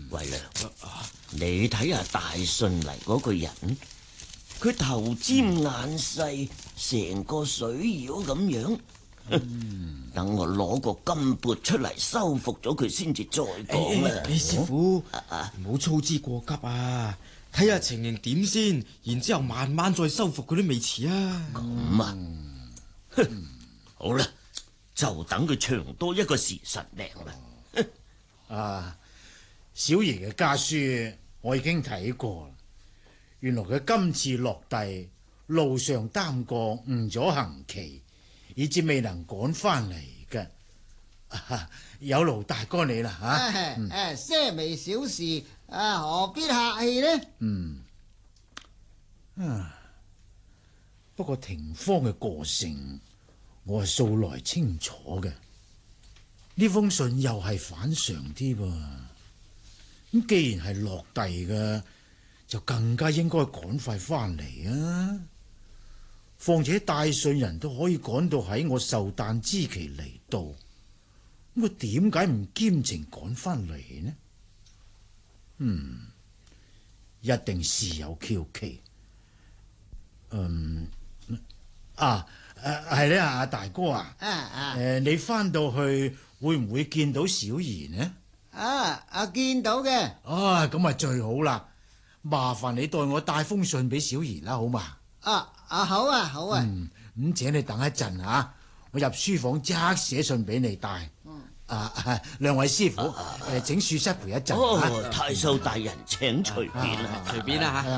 惠良，你睇下大信嚟嗰個人，佢頭尖眼細，成個水妖咁樣。等我攞個金缽出嚟收服咗佢先至再講啦。 師傅，唔好操之過急啊！睇下情形點先，然之後慢慢再收服佢都未遲啊！ 咁啊，好啦，就等佢長多一個時辰零啦。 小爺嘅家書我已經睇過啦，原來佢今次落地路上耽擱誤咗行期，以致未能趕翻嚟嘅。有勞大哥你啦吓。 些微小事，何必客氣呢？ 不過廷芳嘅個性，我係素來清楚嘅。呢封信又係反常啲噃。咁既然係落地嘅，就更加應該趕快翻嚟啊！況且帶信人都可以趕到喺我壽誕之期嚟到，咁佢點解唔兼程趕翻嚟呢？一定事有蹊蹺。係咧，阿大哥啊，你翻到去會唔會見到小兒呢？ 見到嘅。 咁啊最好啦，麻煩你代我帶封信俾小兒啦，好嘛？ 好啊。 咁請你等一陣啊，我入書房即刻寫信俾你帶。兩位師傅，請恕失陪一陣。 太守大人請隨便啦， 隨便啦吓。